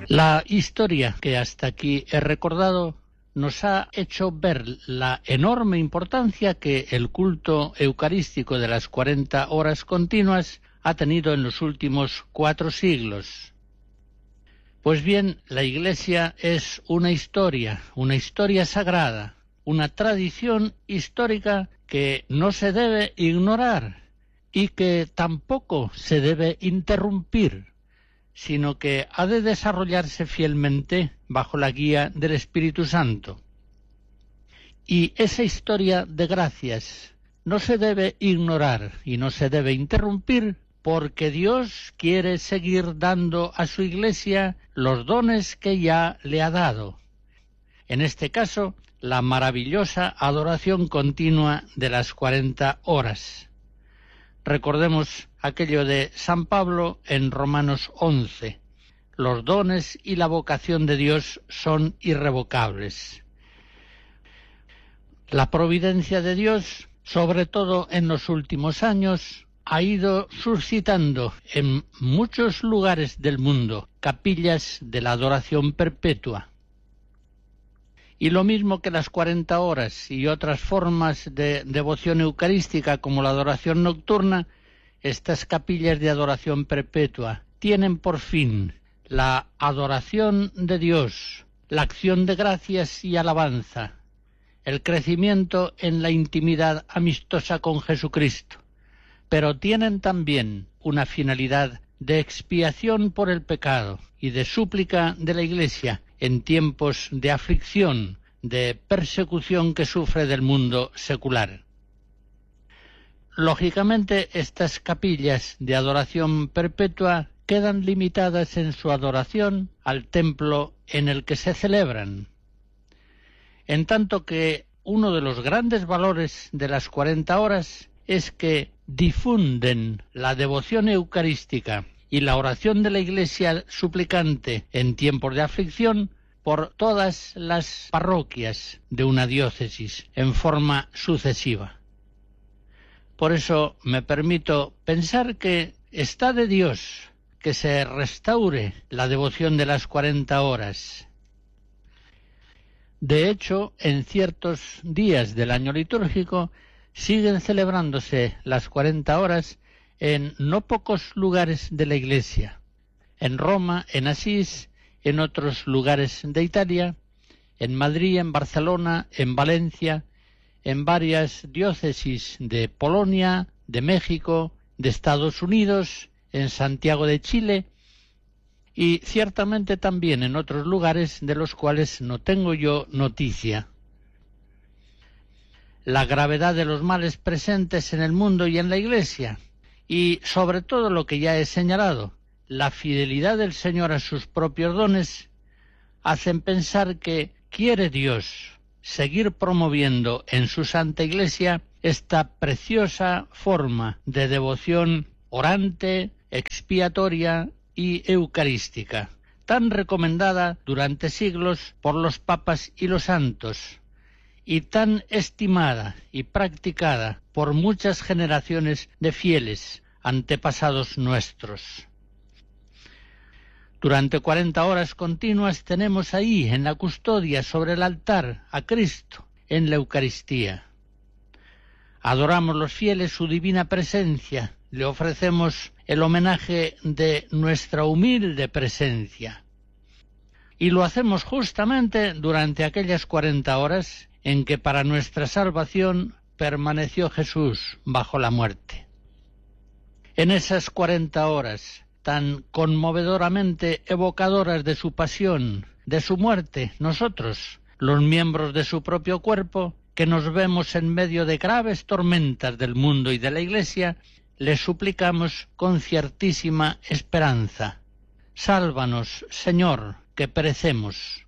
La historia que hasta aquí he recordado nos ha hecho ver la enorme importancia que el culto eucarístico de las 40 horas continuas ha tenido en los últimos 4 siglos. Pues bien, la Iglesia es una historia sagrada, una tradición histórica que no se debe ignorar y que tampoco se debe interrumpir, sino que ha de desarrollarse fielmente bajo la guía del Espíritu Santo. Y esa historia de gracias no se debe ignorar y no se debe interrumpir, porque Dios quiere seguir dando a su Iglesia los dones que ya le ha dado. En este caso, la maravillosa adoración continua de las 40 horas. Recordemos aquello de San Pablo en Romanos 11. Los dones y la vocación de Dios son irrevocables. La providencia de Dios, sobre todo en los últimos años, ha ido suscitando en muchos lugares del mundo capillas de la adoración perpetua. Y lo mismo que las 40 horas y otras formas de devoción eucarística como la adoración nocturna, estas capillas de adoración perpetua tienen por fin la adoración de Dios, la acción de gracias y alabanza, el crecimiento en la intimidad amistosa con Jesucristo, pero tienen también una finalidad de expiación por el pecado y de súplica de la Iglesia en tiempos de aflicción, de persecución que sufre del mundo secular. Lógicamente, estas capillas de adoración perpetua quedan limitadas en su adoración al templo en el que se celebran, en tanto que uno de los grandes valores de las 40 horas es que difunden la devoción eucarística y la oración de la Iglesia suplicante en tiempos de aflicción por todas las parroquias de una diócesis en forma sucesiva. Por eso me permito pensar que está de Dios que se restaure la devoción de las 40 horas. De hecho, en ciertos días del año litúrgico siguen celebrándose las 40 horas en no pocos lugares de la Iglesia, en Roma, en Asís, en otros lugares de Italia, en Madrid, en Barcelona, en Valencia, en varias diócesis de Polonia, de México, de Estados Unidos, en Santiago de Chile y ciertamente también en otros lugares de los cuales no tengo yo noticia. La gravedad de los males presentes en el mundo y en la Iglesia, y sobre todo lo que ya he señalado, la fidelidad del Señor a sus propios dones, hacen pensar que quiere Dios seguir promoviendo en su Santa Iglesia esta preciosa forma de devoción orante, expiatoria y eucarística, tan recomendada durante siglos por los papas y los santos, y tan estimada y practicada por muchas generaciones de fieles antepasados nuestros. Durante 40 horas continuas tenemos ahí, en la custodia, sobre el altar, a Cristo, en la Eucaristía. Adoramos los fieles su divina presencia, le ofrecemos el homenaje de nuestra humilde presencia. Y lo hacemos justamente durante aquellas 40 horas en que para nuestra salvación permaneció Jesús bajo la muerte. En esas 40 horas tan conmovedoramente evocadoras de su pasión, de su muerte, nosotros, los miembros de su propio cuerpo, que nos vemos en medio de graves tormentas del mundo y de la Iglesia, le suplicamos con ciertísima esperanza: sálvanos, Señor, que perecemos.